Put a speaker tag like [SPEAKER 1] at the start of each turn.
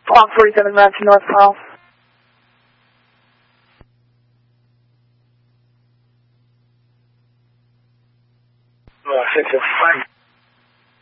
[SPEAKER 1] Block 47 route to North Carl.
[SPEAKER 2] Six, 5.